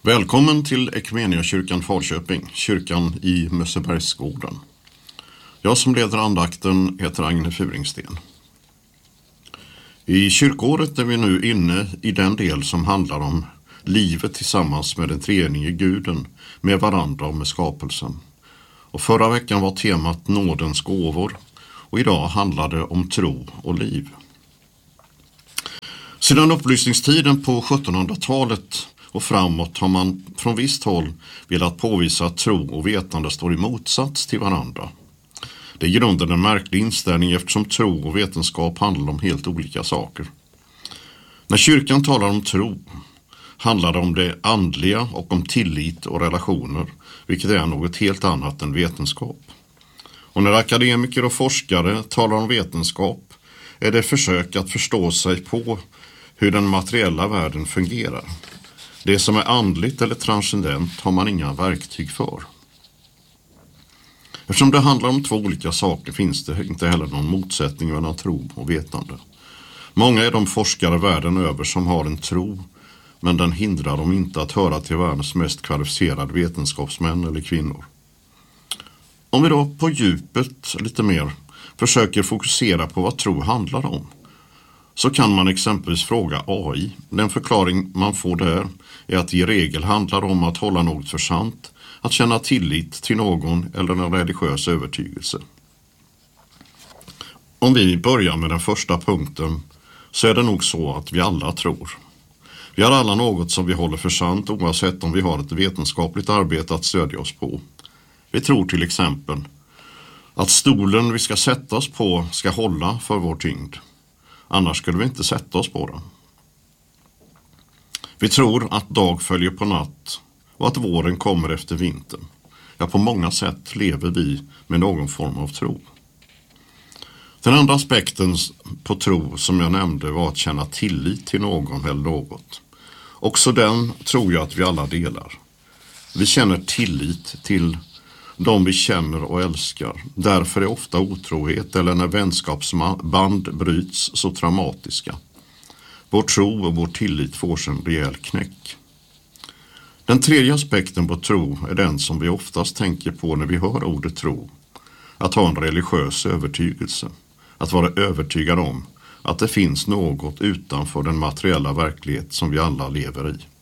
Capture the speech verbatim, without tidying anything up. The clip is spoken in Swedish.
Välkommen till Equmeniakyrkan Falköping, kyrkan i Mössebergsgården. Jag som leder andakten heter Agne Furingsten. I kyrkåret är vi nu inne i den del som handlar om livet tillsammans med den treenige guden, med varandra och med skapelsen. Och förra veckan var temat nådens gåvor och idag handlar det om tro och liv. Sedan upplysningstiden på sjuttonhundratalet och framåt har man från visst håll velat påvisa att tro och vetande står i motsats till varandra. Det är i grunden en märklig inställning eftersom tro och vetenskap handlar om helt olika saker. När kyrkan talar om tro handlar det om det andliga och om tillit och relationer, vilket är något helt annat än vetenskap. Och när akademiker och forskare talar om vetenskap är det försök att förstå sig på hur den materiella världen fungerar. Det som är andligt eller transcendent har man inga verktyg för. Eftersom det handlar om två olika saker finns det inte heller någon motsättning mellan tro och vetande. Många är de forskare världen över som har en tro, men den hindrar dem inte att höra till världens mest kvalificerade vetenskapsmän eller kvinnor. Om vi då på djupet lite mer försöker fokusera på vad tro handlar om, så kan man exempelvis fråga A I. Den förklaring man får där är att det i regel handlar om att hålla något för sant, att känna tillit till någon eller en religiös övertygelse. Om vi börjar med den första punkten så är det nog så att vi alla tror. Vi har alla något som vi håller för sant oavsett om vi har ett vetenskapligt arbete att stödja oss på. Vi tror till exempel att stolen vi ska sätta oss på ska hålla för vår tyngd. Annars skulle vi inte sätta oss på den. Vi tror att dag följer på natt och att våren kommer efter vintern. Ja, på många sätt lever vi med någon form av tro. Den andra aspekten på tro som jag nämnde var att känna tillit till någon eller något. Också den tror jag att vi alla delar. Vi känner tillit till de vi känner och älskar. Därför är ofta otrohet eller när vänskapsband bryts så traumatiska. Vår tro och vår tillit får sig en rejäl knäck. Den tredje aspekten på tro är den som vi oftast tänker på när vi hör ordet tro. Att ha en religiös övertygelse. Att vara övertygad om att det finns något utanför den materiella verklighet som vi alla lever i.